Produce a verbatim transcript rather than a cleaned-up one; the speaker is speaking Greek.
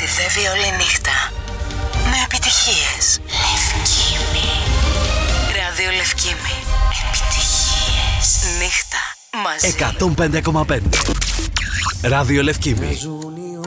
ταξιδεύει όλη νύχτα με επιτυχίες. Λευκήμη. Ράδιο Λευκήμη. Επιτυχίες. Νύχτα μαζί. εκατόν πέντε κόμμα πέντε Ράδιο Λευκήμη. Βγάζουν οι